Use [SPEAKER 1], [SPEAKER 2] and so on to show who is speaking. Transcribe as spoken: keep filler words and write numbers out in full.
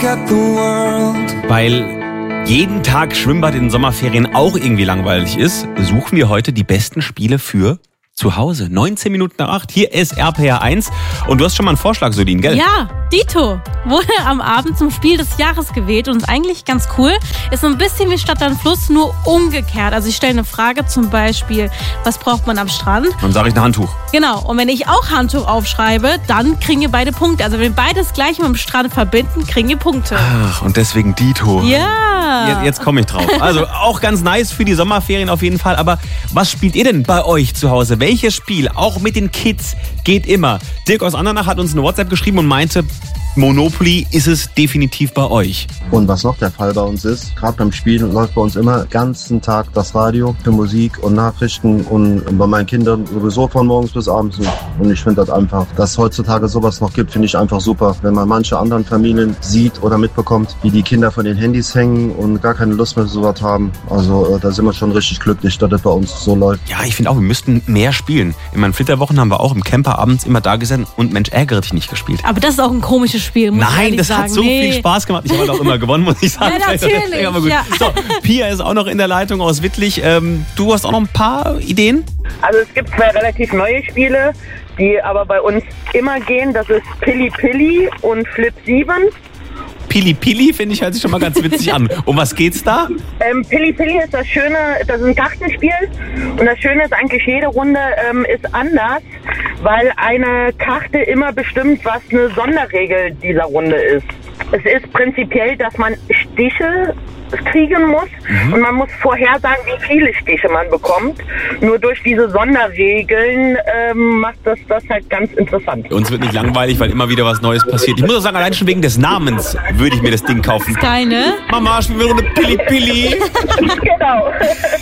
[SPEAKER 1] at the world.
[SPEAKER 2] Weil jeden Tag Schwimmbad in den Sommerferien auch irgendwie langweilig ist, suchen wir heute die besten Spiele für zu Hause. neunzehn Minuten nach acht, hier ist R P R eins. Und du hast schon mal einen Vorschlag, Solin, gell?
[SPEAKER 3] Ja, Dito wurde am Abend zum Spiel des Jahres gewählt und ist eigentlich ganz cool. Ist so ein bisschen wie Stadt an Fluss, nur umgekehrt. Also ich stelle eine Frage, zum Beispiel, was braucht man am Strand?
[SPEAKER 2] Dann sage ich ein Handtuch.
[SPEAKER 3] Genau, und wenn ich auch Handtuch aufschreibe, dann kriegen ihr beide Punkte. Also wenn wir beides gleich mit dem Strand verbinden, kriegen ihr Punkte.
[SPEAKER 2] Ach, und deswegen Dito.
[SPEAKER 3] Ja.
[SPEAKER 2] Jetzt, jetzt komme ich drauf. Also auch ganz nice für die Sommerferien auf jeden Fall. Aber was spielt ihr denn bei euch zu Hause? Welches Spiel, auch mit den Kids, geht immer? Dirk aus Andernach hat uns eine WhatsApp geschrieben und meinte, Monopoly ist es definitiv bei euch.
[SPEAKER 4] Und was noch der Fall bei uns ist, gerade beim Spielen läuft bei uns immer den ganzen Tag das Radio für Musik und Nachrichten und bei meinen Kindern sowieso von morgens bis abends. Und ich finde das einfach, dass es heutzutage sowas noch gibt, finde ich einfach super. Wenn man manche anderen Familien sieht oder mitbekommt, wie die Kinder von den Handys hängen und gar keine Lust mehr sowas haben. Also da sind wir schon richtig glücklich, dass das bei uns so läuft.
[SPEAKER 2] Ja, ich finde auch, wir müssten mehr spielen. In meinen Flitterwochen haben wir auch im Camper abends immer da gesessen und Mensch, ärgere dich nicht gespielt.
[SPEAKER 3] Aber das ist auch ein komisches Spiel, muss ich
[SPEAKER 2] Nein,
[SPEAKER 3] ehrlich
[SPEAKER 2] das
[SPEAKER 3] sagen.
[SPEAKER 2] hat so
[SPEAKER 3] nee.
[SPEAKER 2] viel Spaß gemacht. Ich habe halt auch immer gewonnen, muss ich sagen.
[SPEAKER 3] Ja, natürlich.
[SPEAKER 2] Aber gut.
[SPEAKER 3] Ja.
[SPEAKER 2] So, Pia ist auch noch in der Leitung aus Wittlich. Ähm, du hast auch noch ein paar Ideen?
[SPEAKER 5] Also es gibt zwei relativ neue Spiele, die aber bei uns immer gehen. Das ist Pilli Pilli und Flip sieben.
[SPEAKER 2] Pili Pili, finde ich, hört sich schon mal ganz witzig an. Um was geht's da?
[SPEAKER 5] Ähm, Pilli Pilli ist das Schöne, das ist ein Kartenspiel. Und das Schöne ist eigentlich, jede Runde ähm, ist anders, weil eine Karte immer bestimmt, was eine Sonderregel dieser Runde ist. Es ist prinzipiell, dass man Stiche kriegen muss mhm. und man muss vorhersagen, wie viele Stiche man bekommt. Nur durch diese Sonderregeln ähm, macht das das halt ganz interessant.
[SPEAKER 2] Uns wird nicht langweilig, weil immer wieder was Neues passiert. Ich muss auch sagen, allein schon wegen des Namens würde ich mir das Ding kaufen.
[SPEAKER 3] Geil, ne?
[SPEAKER 2] Mama, ich will eine Pilli Pilli.
[SPEAKER 5] Genau.